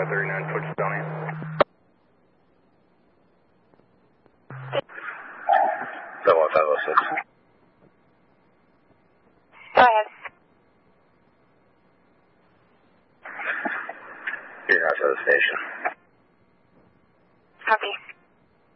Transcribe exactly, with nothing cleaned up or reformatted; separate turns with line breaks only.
thirty-nine, Coach Stonian.
Double one five oh six.
Go ahead.
You're not to the station.
Copy.